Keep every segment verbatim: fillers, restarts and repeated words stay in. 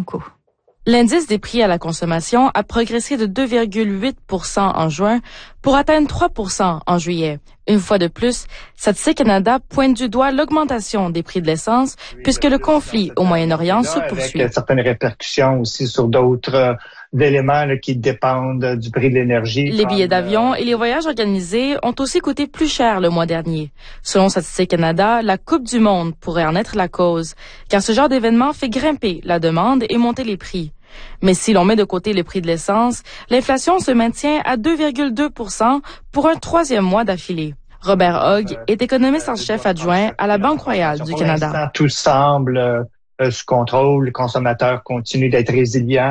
Franco. L'indice des prix à la consommation a progressé de deux virgule huit pour cent en juin pour atteindre trois pour cent en juillet. Une fois de plus, Statistique Canada pointe du doigt l'augmentation des prix de l'essence puisque le conflit au Moyen-Orient se poursuit. Avec certaines répercussions aussi sur d'autres euh, éléments là, qui dépendent du prix de l'énergie. Les billets d'avion et les voyages organisés ont aussi coûté plus cher le mois dernier. Selon Statistique Canada, la Coupe du monde pourrait en être la cause, car ce genre d'événement fait grimper la demande et monter les prix. Mais si l'on met de côté le prix de l'essence, l'inflation se maintient à deux virgule deux pour cent pour un troisième mois d'affilée. Robert Hogg est économiste en chef adjoint à la Banque royale du Canada. Pour l'instant, tout semble euh, sous contrôle, les consommateurs continuent d'être résilients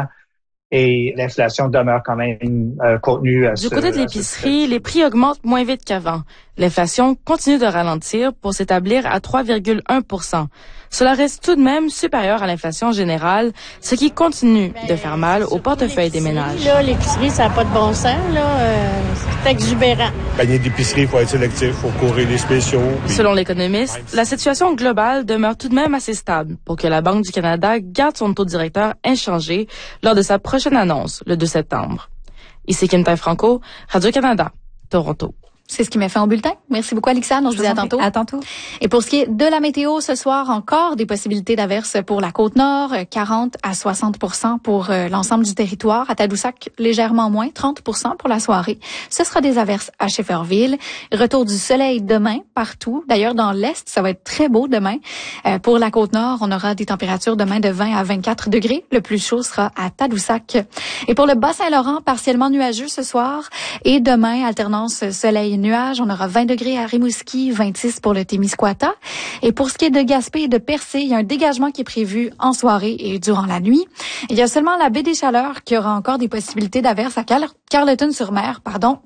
et l'inflation demeure quand même euh, contenue. À du ce, côté de l'épicerie, les prix augmentent moins vite qu'avant. L'inflation continue de ralentir pour s'établir à trois virgule un pour cent. Cela reste tout de même supérieur à l'inflation générale, ce qui continue de faire mal au portefeuille des ménages. Là, l'épicerie, ça n'a pas de bon sens, là. Euh, c'est exubérant. Panier d'épicerie, il faut être sélectif, il faut courir les spéciaux. Puis... Selon l'économiste, la situation globale demeure tout de même assez stable pour que la Banque du Canada garde son taux directeur inchangé lors de sa prochaine annonce, le deux septembre. Ici Quentin Franco, Radio-Canada, Toronto. C'est ce qui m'a fait en bulletin. Merci beaucoup, Alexandre. Je vous dis à tantôt. À tantôt. Et pour ce qui est de la météo, ce soir, encore des possibilités d'averses pour la Côte-Nord, quarante à soixante pour cent pour euh, l'ensemble du territoire. À Tadoussac, légèrement moins, trente pour cent pour la soirée. Ce sera des averses à Shefferville. Retour du soleil demain, partout. D'ailleurs, dans l'Est, ça va être très beau demain. Euh, pour la Côte-Nord, on aura des températures demain de vingt à vingt-quatre degrés. Le plus chaud sera à Tadoussac. Et pour le Bas-Saint-Laurent, partiellement nuageux ce soir. Et demain, alternance soleil nuages. On aura vingt degrés à Rimouski, vingt-six pour le Témiscouata. Et pour ce qui est de Gaspé et de Percé, il y a un dégagement qui est prévu en soirée et durant la nuit. Il y a seulement la baie des Chaleurs qui aura encore des possibilités d'averses à Car- Carleton-sur-Mer, pardon.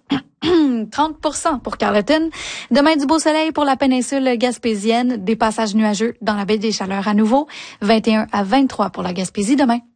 trente pour cent pour Carleton. Demain, du beau soleil pour la péninsule gaspésienne. Des passages nuageux dans la baie des Chaleurs à nouveau. vingt et un à vingt-trois pour la Gaspésie demain.